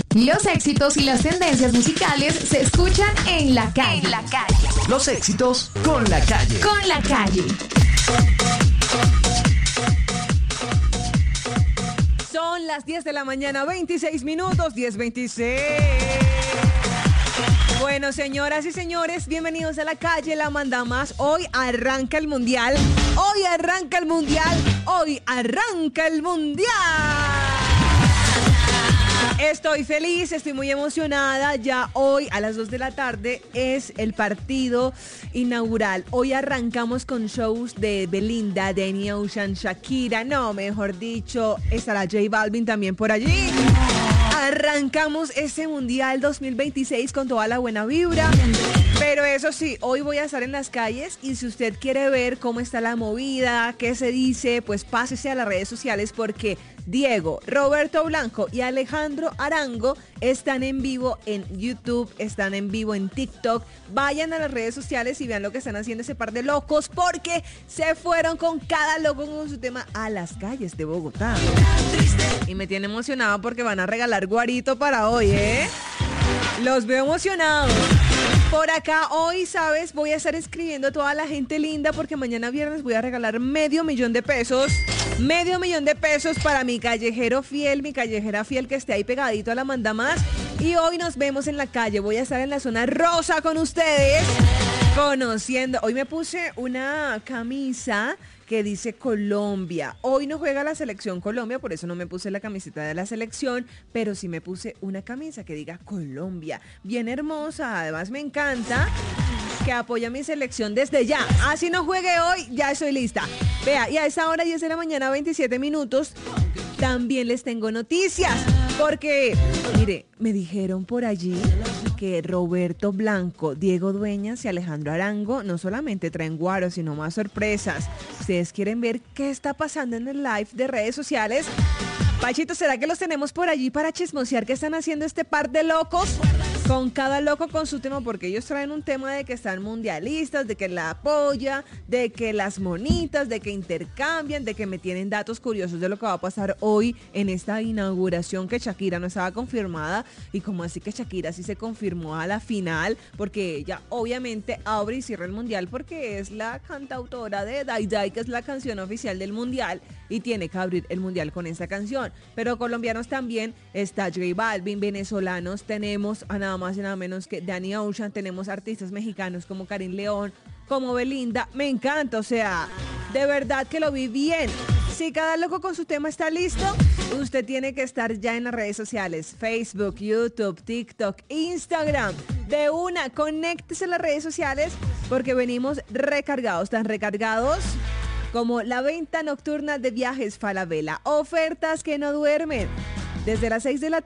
Los éxitos y las tendencias musicales se escuchan en La Calle. En La Calle. Los éxitos con La Calle. Con La Calle. Son las 10 de la mañana, 26 minutos, 10:26. Bueno, señoras y señores, bienvenidos a La Calle, la manda más. Hoy arranca el mundial. Hoy arranca el mundial. Hoy arranca el mundial. Estoy feliz, estoy muy emocionada. Ya hoy a las 2 de la tarde es el partido inaugural. Hoy arrancamos con shows de Belinda, Danny Ocean, Shakira. No, mejor dicho, estará J Balvin también por allí. Arrancamos este Mundial 2026 con toda la buena vibra. Pero eso sí, hoy voy a estar en las calles y si usted quiere ver cómo está la movida, qué se dice, pues pásese a las redes sociales porque Diego, Roberto Blanco y Alejandro Arango están en vivo en YouTube, están en vivo en TikTok. Vayan a las redes sociales y vean lo que están haciendo ese par de locos porque se fueron con cada loco con su tema a las calles de Bogotá. Y me tiene emocionado porque van a regalar guarito para hoy, ¿eh? Los veo emocionados. Por acá hoy, ¿sabes? Voy a estar escribiendo a toda la gente linda porque mañana viernes voy a regalar $500,000. $500,000 para mi callejero fiel, mi callejera fiel que esté ahí pegadito a la manda más. Y hoy nos vemos en la calle. Voy a estar en la zona rosa con ustedes, conociendo. Hoy me puse una camisa que dice Colombia. Hoy no juega la selección Colombia, por eso no me puse la camiseta de la selección, pero sí me puse una camisa que diga Colombia. Bien hermosa, además me encanta que apoya mi selección desde ya. Así no juegue hoy, ya estoy lista. Vea, y a esa hora 10 de la mañana, 27 minutos, también les tengo noticias, porque, mire, me dijeron por allí que Roberto Blanco, Diego Dueñas y Alejandro Arango no solamente traen guaro, sino más sorpresas. ¿Ustedes quieren ver qué está pasando en el live de redes sociales? Pachito, ¿será que los tenemos por allí para chismosear qué están haciendo este par de locos? Con cada loco con su tema, porque ellos traen un tema de que están mundialistas, de que la apoya, de que las monitas, de que intercambian, de que me tienen datos curiosos de lo que va a pasar hoy en esta inauguración que Shakira no estaba confirmada. Y como así que Shakira sí se confirmó a la final, porque ella obviamente abre y cierra el mundial porque es la cantautora de Dai Dai, que es la canción oficial del mundial y tiene que abrir el mundial con esta canción. Pero colombianos también, está J Balvin, venezolanos tenemos a nada más y nada menos que Danny Ocean, tenemos artistas mexicanos como Karim León, como Belinda. Me encanta, o sea, de verdad que lo vi bien. Si cada loco con su tema está listo, usted tiene que estar ya en las redes sociales, Facebook, YouTube, TikTok, Instagram. De una, conéctese a las redes sociales porque venimos recargados, tan recargados como la venta nocturna de viajes Falabella. Ofertas que no duermen. Desde las 6 de la